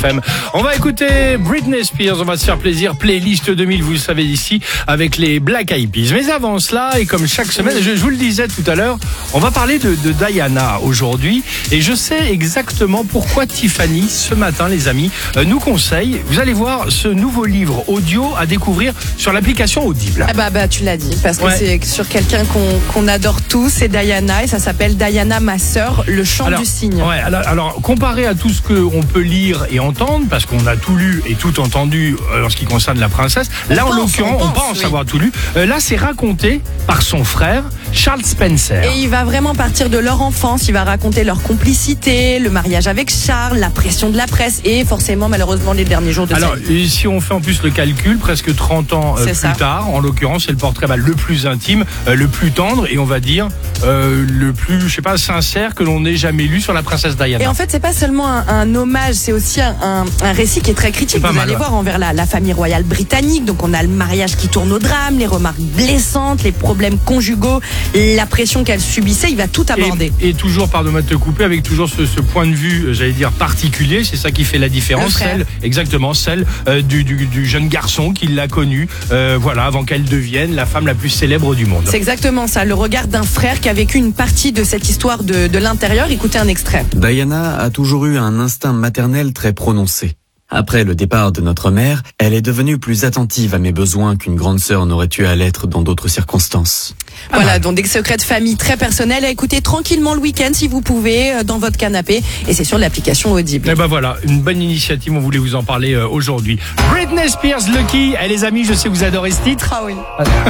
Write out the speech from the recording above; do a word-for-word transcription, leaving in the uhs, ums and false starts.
On va écouter Britney Spears, on va se faire plaisir, playlist deux mille, vous le savez ici, avec les Black Eyed Peas. Mais avant cela, et comme chaque semaine, je, je vous le disais tout à l'heure, on va parler de, de Diana aujourd'hui. Et je sais exactement pourquoi Tiffany, ce matin, les amis, euh, nous conseille, vous allez voir, ce nouveau livre audio à découvrir sur l'application Audible. Ah bah, bah tu l'as dit, parce que Ouais. c'est sur quelqu'un qu'on qu'on adore tous, c'est Diana, et ça s'appelle Diana, ma sœur, le chant Alors, du cygne. Ouais, alors, alors, comparé à tout ce qu'on peut lire et entendre, parce qu'on a tout lu et tout entendu euh, en ce qui concerne la princesse, On là en pense, l'occurrence, on on pense, pense oui. avoir tout lu. Euh, là, c'est raconté par son frère, Charles Spencer. Et il va vraiment partir de leur enfance, il va raconter leur complicité, le mariage avec Charles, la pression de la presse et forcément malheureusement les derniers jours de Alors, sa vie. et si on fait en plus le calcul, presque trente ans euh, C'est plus ça. tard, en l'occurrence, c'est le portrait bah, le plus intime, euh, le plus tendre et on va dire euh, le plus, je sais pas, sincère que l'on ait jamais lu sur la princesse Diana. Et en fait, c'est pas seulement un, un hommage, c'est aussi un, un, un récit qui est très critique. C'est pas Vous mal, allez ouais. voir envers la, la famille royale britannique. Donc, on a le mariage qui tourne au drame, les remarques blessantes, les problèmes conjugaux, la pression qu'elle subissait. Il va tout aborder. Et, et toujours, pardonne-moi de te couper, avec toujours ce, ce point de vue, euh, j'allais dire particulier, c'est ça qui fait la différence, Le frère. celle, exactement, celle euh, du, du, du jeune garçon qui l'a connue, euh, voilà, avant qu'elle devienne la femme la plus célèbre du monde. C'est exactement ça, le regard d'un frère qui a vécu une partie de cette histoire de, de l'intérieur. Écoutez un extrait. Diana a toujours eu un instinct maternel très prononcé. Après le départ de notre mère, elle est devenue plus attentive à mes besoins qu'une grande sœur n'aurait eu à l'être dans d'autres circonstances. Pas Voilà, mal. donc des secrets de famille très personnels à écouter tranquillement le week-end si vous pouvez, euh, dans votre canapé. Et c'est sur l'application Audible. Et ben voilà, une bonne initiative, on voulait vous en parler euh, aujourd'hui. Britney Spears, Lucky, eh, les amis, je sais que vous adorez ce titre. Ah oui.